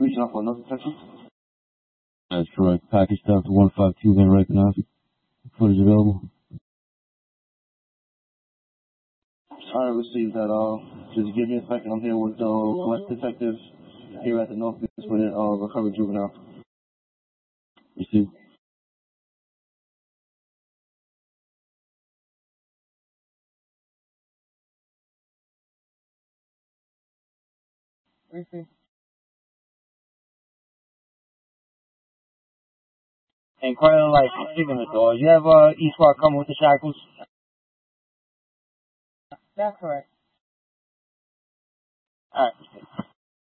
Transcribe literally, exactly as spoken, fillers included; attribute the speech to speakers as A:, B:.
A: reaching out for another section?
B: That's correct. Package stuff to one five two Van Reichenhoff. Footage available.
A: I received that. Uh, just give me a second. I'm here with the uh, West detectives here at the North Beach for the uh, recovered juvenile.
B: Received.
C: Received. And Quail, like, speaking the door, you have uh, E-Squad coming with the shackles?
D: That's correct.
C: Alright.